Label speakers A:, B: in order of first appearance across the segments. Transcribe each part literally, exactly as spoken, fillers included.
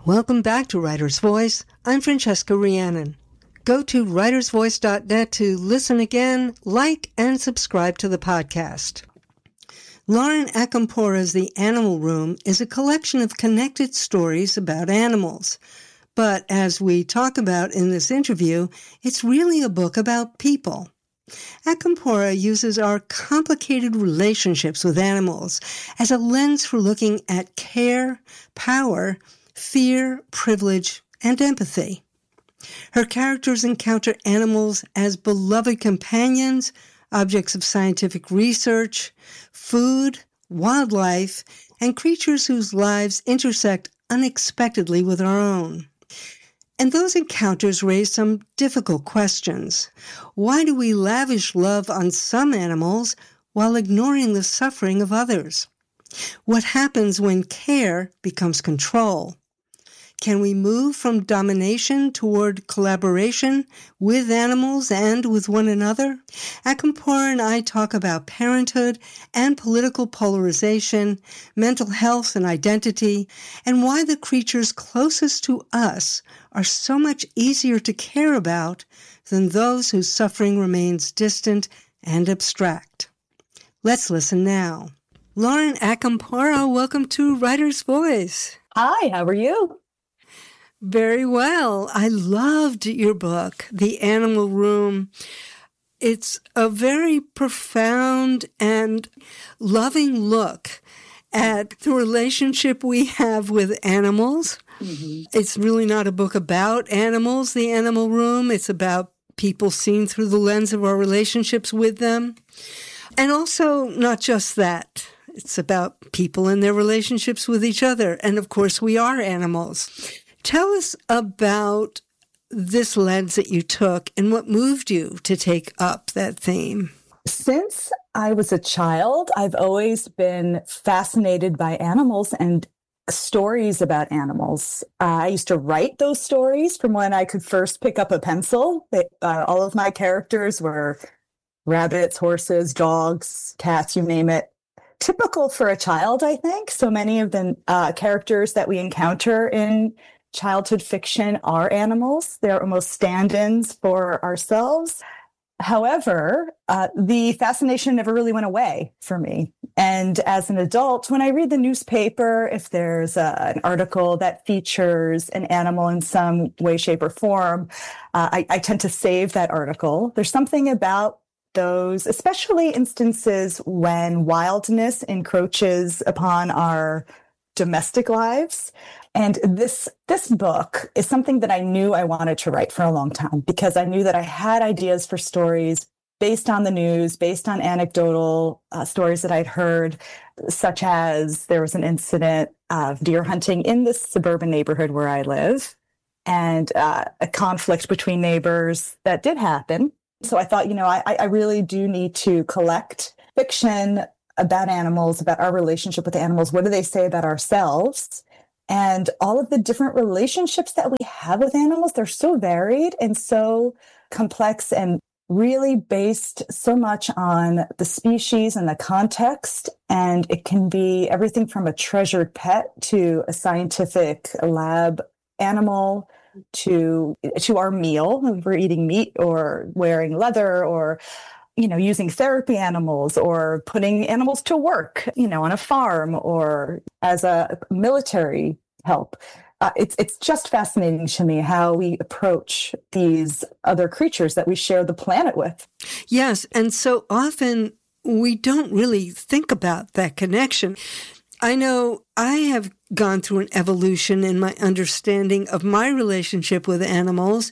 A: Welcome back to Writer's Voice. I'm Francesca Rhiannon. Go to writers voice dot net to listen again, like, and subscribe to the podcast. Lauren Acamphora's The Animal Room is a collection of connected stories about animals. But as we talk about in this interview, it's really a book about people. Acampora uses our complicated relationships with animals as a lens for looking at care, power, fear, privilege, and empathy. Her characters encounter animals as beloved companions, objects of scientific research, food, wildlife, and creatures whose lives intersect unexpectedly with our own. And those encounters raise some difficult questions. Why do we lavish love on some animals while ignoring the suffering of others? What happens when care becomes control? Can we move from domination toward collaboration with animals and with one another? Acampora and I talk about parenthood and political polarization, mental health and identity, and why the creatures closest to us are so much easier to care about than those whose suffering remains distant and abstract. Let's listen now. Lauren Acampora, welcome to Writer's Voice.
B: Hi, how are you?
A: Very well. I loved your book, The Animal Room. It's a very profound and loving look at the relationship we have with animals. Mm-hmm. It's really not a book about animals, The Animal Room. It's about people seen through the lens of our relationships with them. And also, not just that. It's about people and their relationships with each other. And of course, we are animals. Tell us about this lens that you took and what moved you to take up that theme.
B: Since I was a child, I've always been fascinated by animals and stories about animals. Uh, I used to write those stories from when I could first pick up a pencil. They, uh, all of my characters were rabbits, horses, dogs, cats, you name it. Typical for a child, I think. So many of the uh, characters that we encounter in childhood fiction are animals. They're almost stand-ins for ourselves. However, uh, the fascination never really went away for me. And as an adult, when I read the newspaper, if there's a, an article that features an animal in some way, shape, or form, uh, I, I tend to save that article. There's something about those, especially instances when wildness encroaches upon our domestic lives. And this this book is something that I knew I wanted to write for a long time, because I knew that I had ideas for stories based on the news, based on anecdotal uh, stories that I'd heard, such as there was an incident of deer hunting in this suburban neighborhood where I live, and uh, a conflict between neighbors that did happen. So I thought, you know, I, I really do need to collect fiction about animals, about our relationship with animals. What do they say about ourselves? And all of the different relationships that we have with animals, they're so varied and so complex and really based so much on the species and the context. And it can be everything from a treasured pet to a scientific lab animal to, to our meal, if we're eating meat or wearing leather or, you know, using therapy animals or putting animals to work, you know, on a farm or as a military help. Uh, it's it's just fascinating to me how we approach these other creatures that we share the planet with.
A: Yes, and so often we don't really think about that connection. I know I have gone through an evolution in my understanding of my relationship with animals.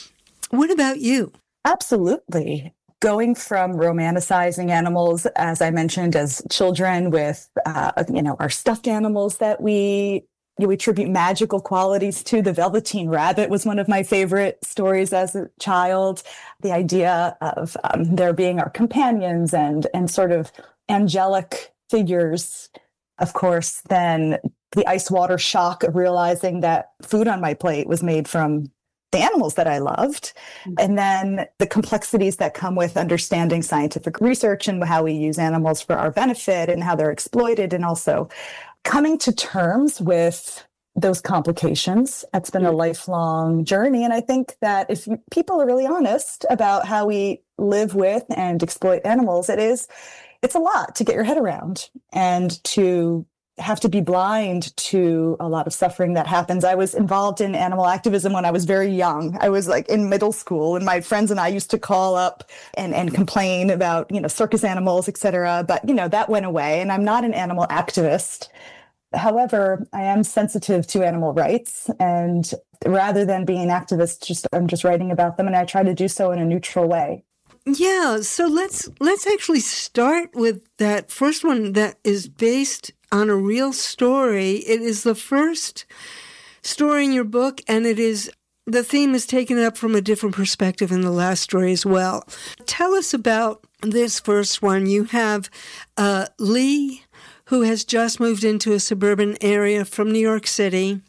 A: What about you?
B: Absolutely. Going from romanticizing animals, as I mentioned, as children with, uh, you know, our stuffed animals that we you know, we attribute magical qualities to. The Velveteen Rabbit was one of my favorite stories as a child. The idea of um, there being our companions and and sort of angelic figures. Of course, then the ice water shock of realizing that food on my plate was made from the animals that I loved. And then the complexities that come with understanding scientific research and how we use animals for our benefit and how they're exploited, and also coming to terms with those complications. That's been a lifelong journey. And I think that if you, people are really honest about how we live with and exploit animals, it is, it's a lot to get your head around and to have to be blind to a lot of suffering that happens. I was involved in animal activism when I was very young. I was like in middle school, and my friends and I used to call up and, and complain about, you know, circus animals, et cetera. But, you know, that went away, and I'm not an animal activist. However, I am sensitive to animal rights, and rather than being an activist, just I'm just writing about them, and I try to do so in a neutral way.
A: Yeah, so let's let's actually start with that first one that is based on a real story. It is the first story in your book, and it is the theme is taken up from a different perspective in the last story as well. Tell us about this first one. You have uh, Lee, who has just moved into a suburban area from New York City,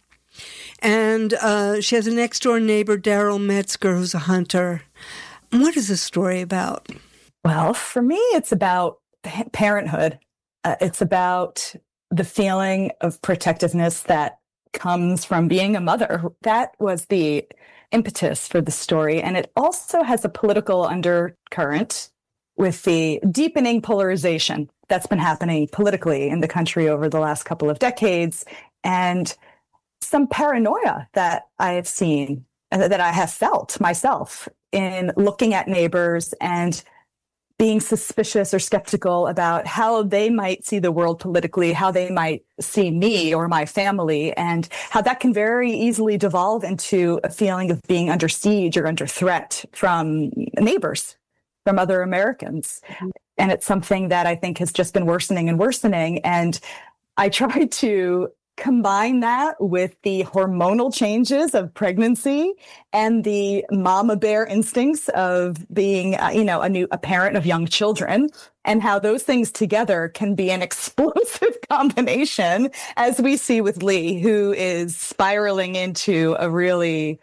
A: and uh, she has a next-door neighbor, Daryl Metzger, who's a hunter. What is this story about?
B: Well, for me, it's about parenthood. Uh, it's about the feeling of protectiveness that comes from being a mother. That was the impetus for the story. And it also has a political undercurrent with the deepening polarization that's been happening politically in the country over the last couple of decades, and some paranoia that I have seen and that I have felt myself in looking at neighbors and being suspicious or skeptical about how they might see the world politically, how they might see me or my family, and how that can very easily devolve into a feeling of being under siege or under threat from neighbors, from other Americans. Mm-hmm. And it's something that I think has just been worsening and worsening. And I try to combine that with the hormonal changes of pregnancy and the mama bear instincts of being, uh, you know, a new a parent of young children, and how those things together can be an explosive combination, as we see with Lee, who is spiraling into a really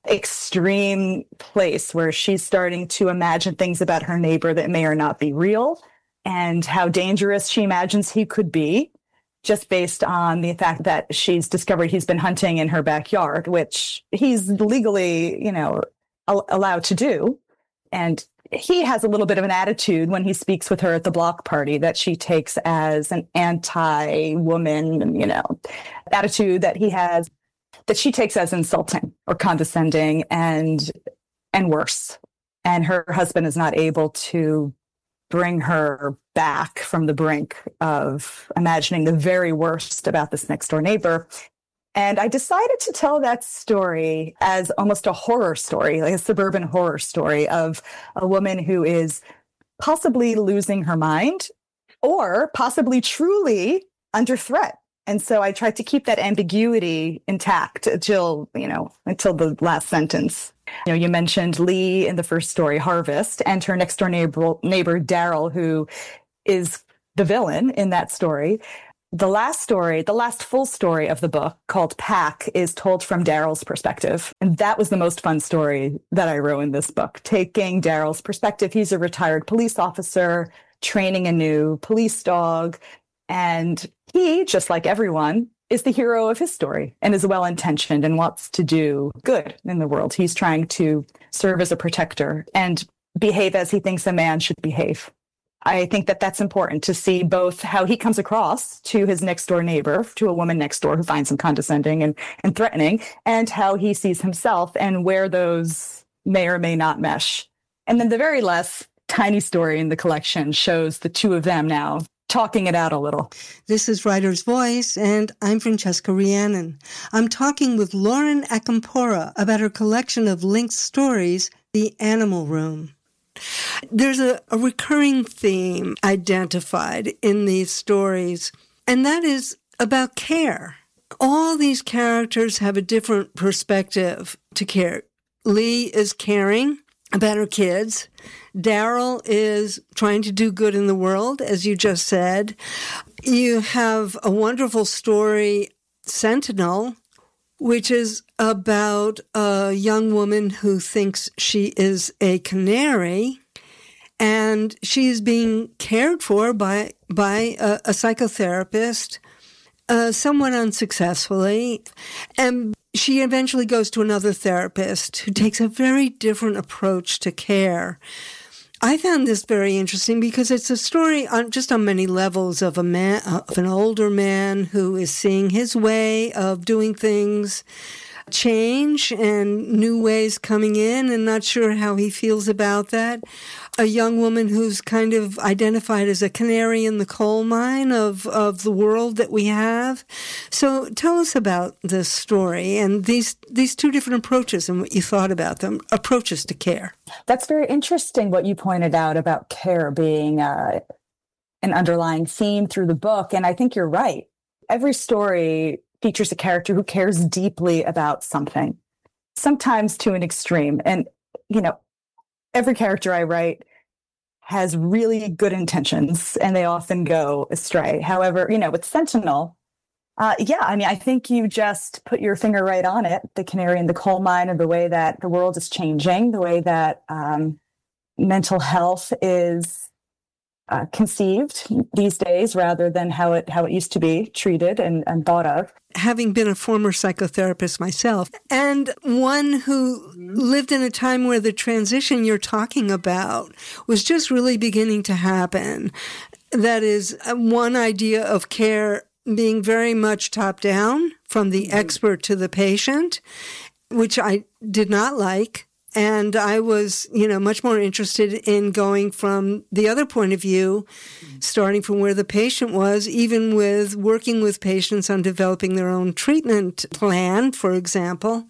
B: extreme place where she's starting to imagine things about her neighbor that may or not be real, and how dangerous she imagines he could be, just based on the fact that she's discovered he's been hunting in her backyard, which he's legally, you know, al- allowed to do. And he has a little bit of an attitude when he speaks with her at the block party that she takes as an anti-woman, you know, attitude that he has, that she takes as insulting or condescending and and worse. And her husband is not able to bring her back from the brink of imagining the very worst about this next door neighbor. And I decided to tell that story as almost a horror story, like a suburban horror story of a woman who is possibly losing her mind or possibly truly under threat. And so I tried to keep that ambiguity intact until, you know, until the last sentence. You know, you mentioned Lee in the first story, Harvest, and her next door neighbor, neighbor Daryl, who is the villain in that story. The last story, the last full story of the book, called Pack, is told from Daryl's perspective. And that was the most fun story that I wrote in this book, taking Daryl's perspective. He's a retired police officer, training a new police dog. And he, just like everyone, is the hero of his story and is well-intentioned and wants to do good in the world. He's trying to serve as a protector and behave as he thinks a man should behave. I think that that's important to see both how he comes across to his next door neighbor, to a woman next door who finds him condescending and, and threatening, and how he sees himself and where those may or may not mesh. And then the very last tiny story in the collection shows the two of them now talking it out a little.
A: This is Writer's Voice, and I'm Francesca Rhiannon. I'm talking with Lauren Acampora about her collection of linked stories, The Animal Room. There's a, a recurring theme identified in these stories, and that is about care. All these characters have a different perspective to care. Lee is caring about her kids. Daryl is trying to do good in the world, as you just said. You have a wonderful story, Sentinel, which is about a young woman who thinks she is a canary, and she is being cared for by by a, a psychotherapist. uh, somewhat unsuccessfully. And she eventually goes to another therapist who takes a very different approach to care. I found this very interesting because it's a story on just on many levels of a man, of an older man who is seeing his way of doing things change and new ways coming in and not sure how he feels about that. A young woman who's kind of identified as a canary in the coal mine of, of the world that we have. So tell us about this story and these these two different approaches and what you thought about them, approaches to care.
B: That's very interesting what you pointed out about care being uh, an underlying theme through the book. And I think you're right. Every story features a character who cares deeply about something, sometimes to an extreme. And, you know, every character I write has really good intentions and they often go astray. However, you know, with Sentinel, uh, yeah, I mean, I think you just put your finger right on it, the canary in the coal mine of the way that the world is changing, the way that um, mental health is Uh, conceived these days rather than how it how it used to be treated and, and thought of.
A: Having been a former psychotherapist myself, and one who lived in a time where the transition you're talking about was just really beginning to happen. That is, one idea of care being very much top-down, from the mm-hmm. expert to the patient, which I did not like. And I was, you know, much more interested in going from the other point of view, starting from where the patient was, even with working with patients on developing their own treatment plan, for example.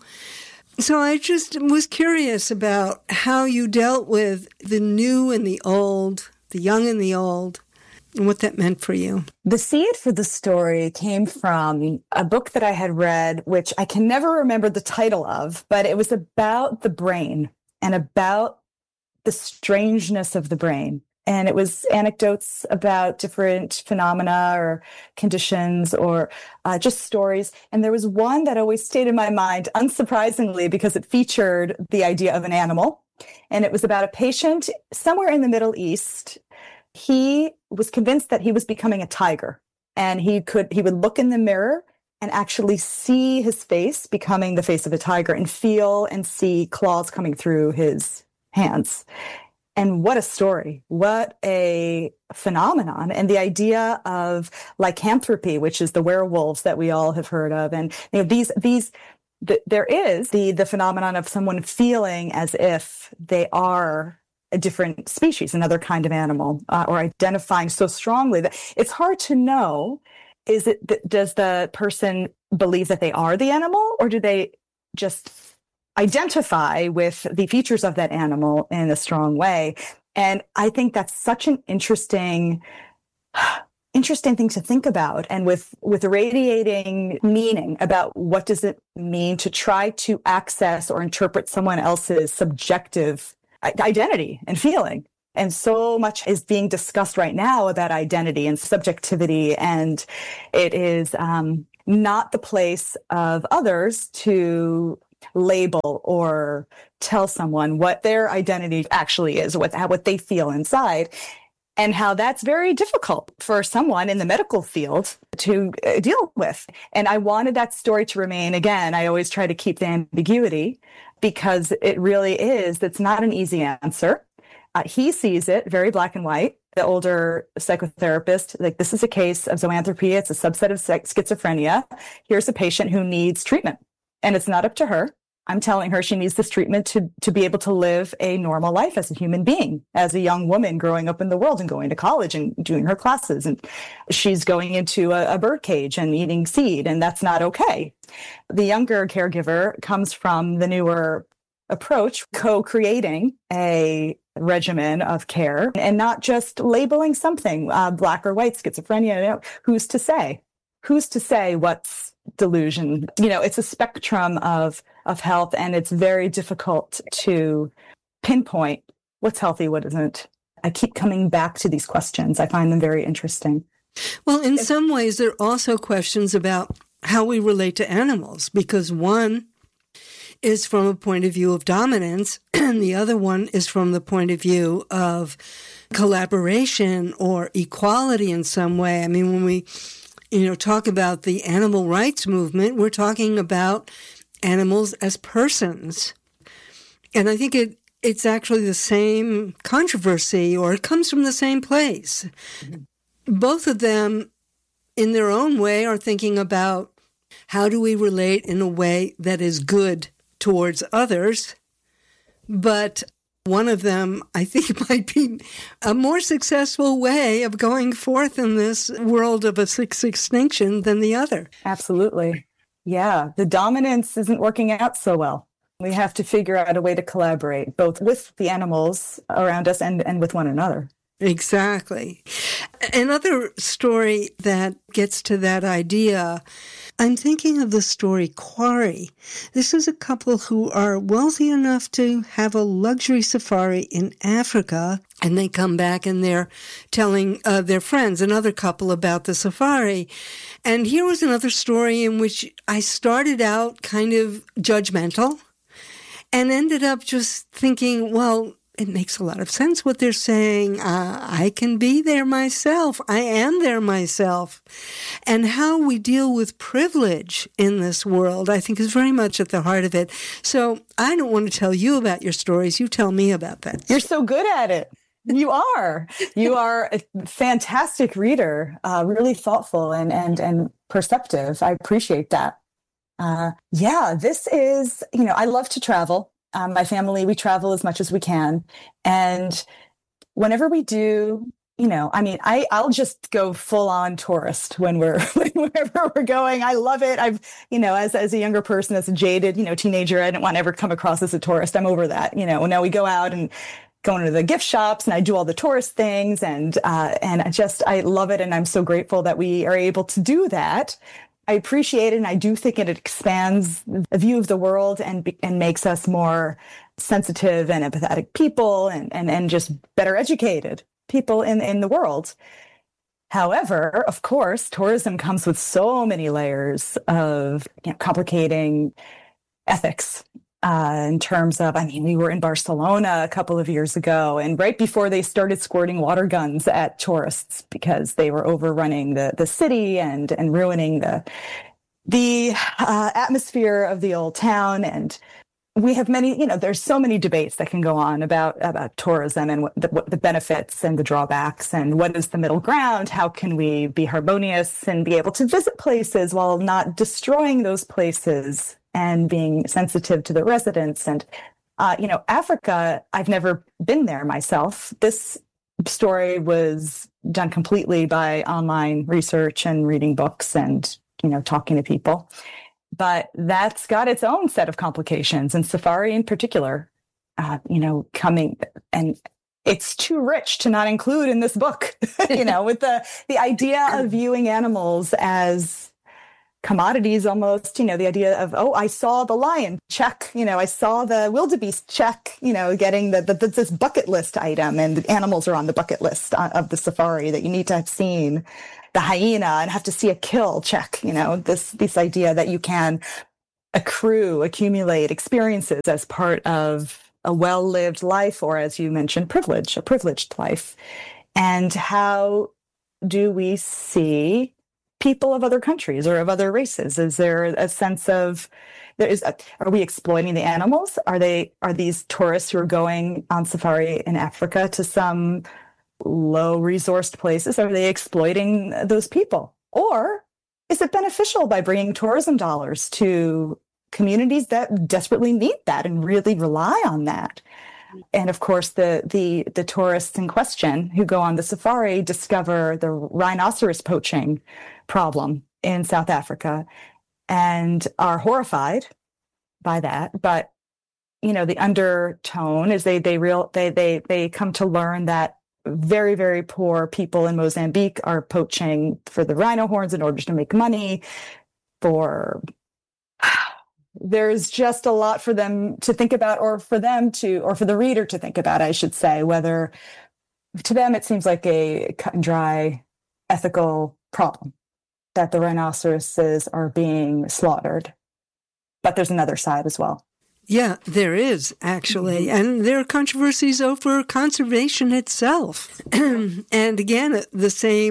A: So I just was curious about how you dealt with the new and the old, the young and the old, and what that meant for you.
B: The seed for the story came from a book that I had read, which I can never remember the title of, but it was about the brain and about the strangeness of the brain. And it was anecdotes about different phenomena or conditions or uh, just stories. And there was one that always stayed in my mind, unsurprisingly, because it featured the idea of an animal. And it was about a patient somewhere in the Middle East. He was convinced that he was becoming a tiger, and he could he would look in the mirror and actually see his face becoming the face of a tiger and feel and see claws coming through his hands. And what a story, what a phenomenon. And the idea of lycanthropy, which is the werewolves that we all have heard of. And you know, these these th- there is the the phenomenon of someone feeling as if they are a different species, another kind of animal, uh, or identifying so strongly that it's hard to know, is it, th- does the person believe that they are the animal, or do they just identify with the features of that animal in a strong way? And I think that's such an interesting, interesting thing to think about, and with, with radiating meaning about what does it mean to try to access or interpret someone else's subjective identity and feeling. And so much is being discussed right now about identity and subjectivity. And it is um, not the place of others to label or tell someone what their identity actually is, what, what they feel inside, and how that's very difficult for someone in the medical field to uh, deal with. And I wanted that story to remain, again, I always try to keep the ambiguity, because it really is, that's not an easy answer. Uh, he sees it very black and white, the older psychotherapist, like, this is a case of zoanthropy. It's a subset of schizophrenia. Here's a patient who needs treatment, and it's not up to her. I'm telling her she needs this treatment to, to be able to live a normal life as a human being, as a young woman growing up in the world and going to college and doing her classes. And she's going into a, a bird cage and eating seed, and that's not okay. The younger caregiver comes from the newer approach, co-creating a regimen of care and not just labeling something, uh, black or white, schizophrenia. You know, who's to say? Who's to say what's delusion? You know, it's a spectrum of of health, and it's very difficult to pinpoint what's healthy, what isn't. I keep coming back to these questions. I find them very interesting.
A: Well, in some ways, there are also questions about how we relate to animals, because one is from a point of view of dominance, and the other one is from the point of view of collaboration or equality in some way. I mean, when we you know, talk about the animal rights movement, we're talking about animals as persons. And I think it it's actually the same controversy, or it comes from the same place. Mm-hmm. Both of them, in their own way, are thinking about how do we relate in a way that is good towards others. But one of them, I think, might be a more successful way of going forth in this world of a sixth extinction than the other.
B: Absolutely. Yeah, the dominance isn't working out so well. We have to figure out a way to collaborate, both with the animals around us and, and with one another.
A: Exactly. Another story that gets to that idea, I'm thinking of the story Quarry. This is a couple who are wealthy enough to have a luxury safari in Africa, and they come back and they're telling uh, their friends, another couple, about the safari. And here was another story in which I started out kind of judgmental and ended up just thinking, well, it makes a lot of sense what they're saying. Uh, I can be there myself. I am there myself. And how we deal with privilege in this world, I think, is very much at the heart of it. So I don't want to tell you about your stories. You tell me about that.
B: You're so good at it. You are. You are a fantastic reader, uh, really thoughtful and, and, and perceptive. I appreciate that. Uh, yeah, this is, you know, I love to travel. Um, my family, we travel as much as we can. And whenever we do, you know, I mean, I, I'll just go full on tourist when we're, wherever we're going. I love it. I've, you know, as, as a younger person, as a jaded, you know, teenager, I didn't want to ever come across as a tourist. I'm over that. You know, now we go out and go into the gift shops and I do all the tourist things. And, uh, and I just, I love it. And I'm so grateful that we are able to do that. I appreciate it, and I do think it expands the view of the world and and makes us more sensitive and empathetic people, and and, and just better educated people in, in the world. However, of course, tourism comes with so many layers of, you know, complicating ethics. Uh, in terms of, I mean, we were in Barcelona a couple of years ago, and right before they started squirting water guns at tourists because they were overrunning the, the city and, and ruining the, the uh, atmosphere of the old town. And we have many, you know, there's so many debates that can go on about, about tourism and what the, what the benefits and the drawbacks and what is the middle ground. How can we be harmonious and be able to visit places while not destroying those places and being sensitive to the residents. And, uh, you know, Africa, I've never been there myself. This story was done completely by online research and reading books and, you know, talking to people. But that's got its own set of complications, and safari in particular, uh, you know, coming, and it's too rich to not include in this book, you know, with the, the idea of viewing animals as commodities almost, you know, the idea of, oh, I saw the lion, check, you know, I saw the wildebeest, check, you know, getting the, the this bucket list item, and the animals are on the bucket list of the safari that you need to have seen. The hyena and have to see a kill, check, you know, this this idea that you can accrue, accumulate experiences as part of a well-lived life, or as you mentioned, privilege, a privileged life. And how do we see people of other countries or of other races? Is there a sense of, there is, a, are we exploiting the animals? Are they, are these tourists who are going on safari in Africa to some low resourced places? Are they exploiting those people? Or is it beneficial by bringing tourism dollars to communities that desperately need that and really rely on that? And of course, the, the, the tourists in question who go on the safari discover the rhinoceros poaching problem in South Africa and are horrified by that. But, you know, the undertone is they, they real, they, they, they come to learn that very, very poor people in Mozambique are poaching for the rhino horns in order to make money. For there's just a lot for them to think about, or for them to, or for the reader to think about, I should say, whether to them it seems like a cut and dry ethical problem that the rhinoceroses are being slaughtered. But there's another side as well.
A: Yeah, there is, actually. Mm-hmm. And there are controversies over conservation itself. And again, the same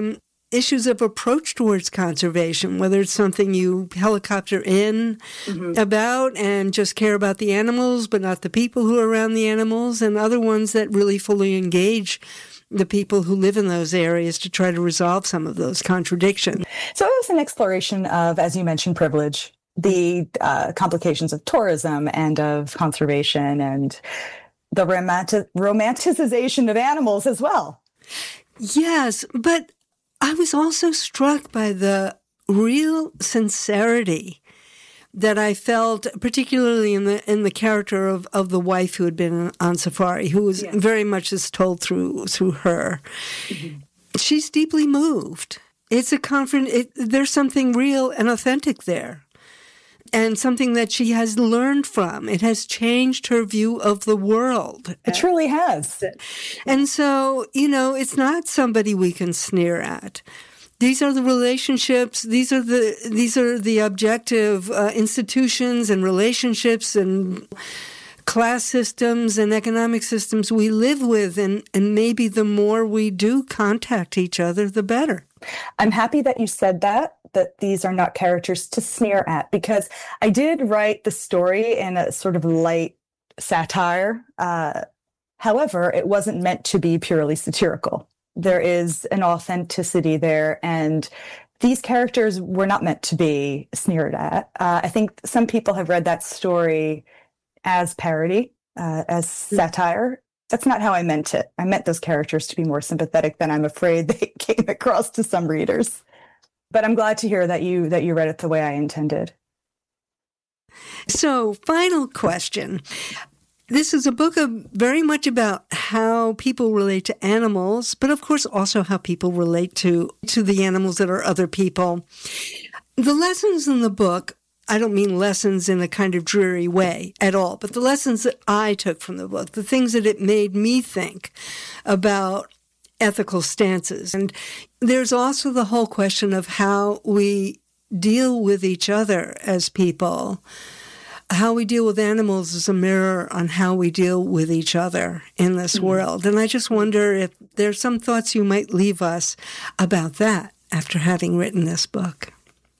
A: issues of approach towards conservation, whether it's something you helicopter in mm-hmm. about and just care about the animals, but not the people who are around the animals, and other ones that really fully engage the people who live in those areas to try to resolve some of those contradictions.
B: So it was an exploration of, as you mentioned, privilege, the uh, complications of tourism and of conservation and the romantic- romanticization of animals as well.
A: Yes, but I was also struck by the real sincerity that I felt, particularly in the in the character of, of the wife who had been on safari, who was yes. very much is told through through her. Mm-hmm. She's deeply moved. It's a confront. It, there's something real and authentic there, and something that she has learned from. It has changed her view of the world.
B: It truly has.
A: And so, you know, it's not somebody we can sneer at. These are the relationships. These are the these are the objective uh, institutions and relationships and class systems and economic systems we live with. And, and maybe the more we do contact each other, the better.
B: I'm happy that you said that, that these are not characters to sneer at, because I did write the story in a sort of light satire. Uh, however, it wasn't meant to be purely satirical. There is an authenticity there, and these characters were not meant to be sneered at. Uh, I think some people have read that story as parody, uh, as satire. That's not how I meant it. I meant those characters to be more sympathetic than I'm afraid they came across to some readers. But I'm glad to hear that you that you read it the way I intended.
A: So, final question. This is a book of very much about how people relate to animals, but of course also how people relate to, to the animals that are other people. The lessons in the book, I don't mean lessons in a kind of dreary way at all, but the lessons that I took from the book, the things that it made me think about ethical stances. And there's also the whole question of how we deal with each other as people. How we deal with animals is a mirror on how we deal with each other in this mm-hmm. world. And I just wonder if there's some thoughts you might leave us about that after having written this book.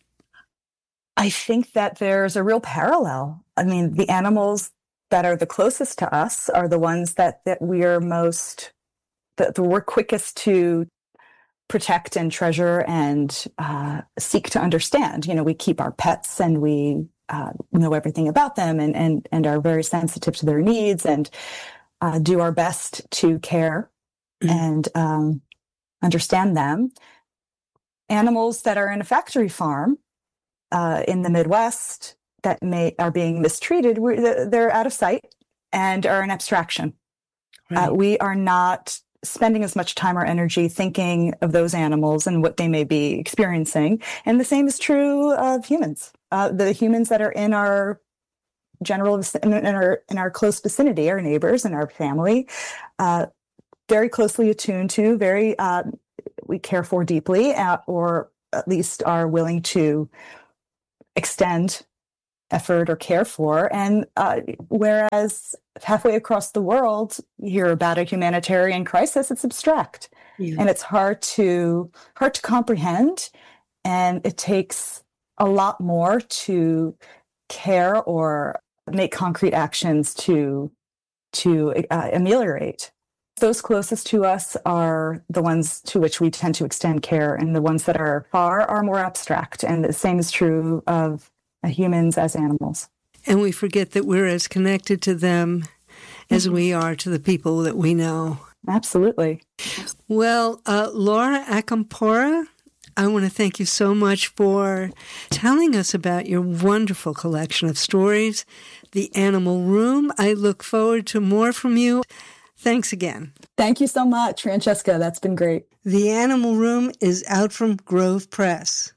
B: I think that there's a real parallel. I mean, the animals that are the closest to us are the ones that, that we are most, that we're quickest to protect and treasure and uh, seek to understand. You know, we keep our pets and we Uh, know everything about them and, and, and are very sensitive to their needs and uh, do our best to care mm-hmm. and um, understand them. Animals that are in a factory farm uh, in the Midwest that may are being mistreated, we're, they're out of sight and are an abstraction. Right. Uh, we are not spending as much time or energy thinking of those animals and what they may be experiencing. And the same is true of humans. Uh, the humans that are in our general, in our, in our close vicinity, our neighbors and our family, uh, very closely attuned to, very, uh, we care for deeply, uh, or at least are willing to extend effort or care for. And uh, whereas halfway across the world, you hear about a humanitarian crisis, it's abstract. Yeah. And it's hard to hard to comprehend. And it takes a lot more to care or make concrete actions to to uh, ameliorate. Those closest to us are the ones to which we tend to extend care, and the ones that are far are more abstract. And the same is true of humans as animals.
A: And we forget that we're as connected to them as mm-hmm. we are to the people that we know.
B: Absolutely.
A: Well, uh, Laura Acampora, I want to thank you so much for telling us about your wonderful collection of stories, The Animal Room. I look forward to more from you. Thanks again.
B: Thank you so much, Francesca. That's been great.
A: The Animal Room is out from Grove Press.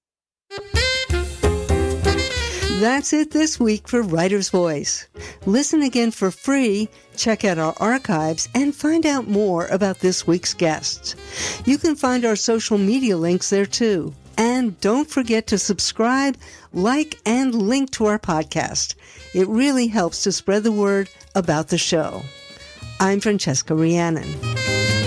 A: That's it this week for Writer's Voice. Listen again for free, check out our archives, and find out more about this week's guests. You can find our social media links there too. And don't forget to subscribe, like, and link to our podcast. It really helps to spread the word about the show. I'm Francesca Rhiannon.